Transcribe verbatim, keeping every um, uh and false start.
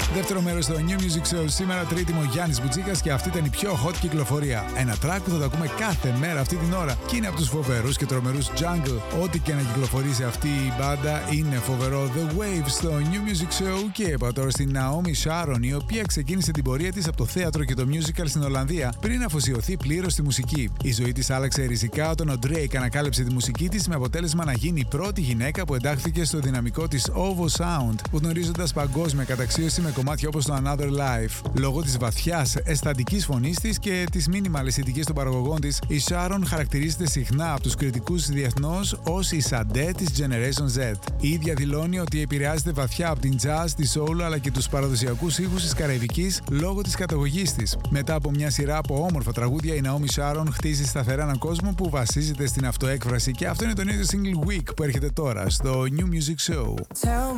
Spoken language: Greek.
Δεύτερο μέρος στο New Music Show. Σήμερα τρίτιμο Γιάννης Μπουτσίκας και αυτή ήταν η πιο hot κυκλοφορία. Ένα track που θα το ακούμε κάθε μέρα αυτή την ώρα και είναι από τους φοβερούς και τρομερούς Jungle. Ό,τι και να κυκλοφορήσει αυτή η μπάντα είναι φοβερό. The Waves στο New Music Show. Και είπα τώρα στην Naomi Sharon, η οποία ξεκίνησε την πορεία της από το θέατρο και το musical στην Ολλανδία πριν αφοσιωθεί πλήρως στη μουσική. Η ζωή της άλλαξε ριζικά όταν ο Drake ανακάλυψε τη μουσική της με αποτέλεσμα να γίνει η πρώτη γυναίκα που εντάχθηκε στο δυναμικό της OVO Sound, που γνωρίζοντας παγκόσμια καταξίωση με κομμάτια όπως το Another Life. Λόγω της βαθιάς αισθαντικής φωνής της και της minimal αισθητικής των παραγωγών της, η Sharon χαρακτηρίζεται συχνά από τους κριτικούς διεθνώς ως η Sade της Generation Z. Η ίδια δηλώνει ότι επηρεάζεται βαθιά από την jazz, τη soul αλλά και τους παραδοσιακούς ήχους της Καραϊβικής λόγω της καταγωγής της. Μετά από μια σειρά από όμορφα τραγούδια, η Naomi Sharon χτίζει σταθερά έναν κόσμο που βασίζεται στην αυτοέκφραση και αυτό είναι το νέο single Week που έρχεται τώρα στο New Music Show.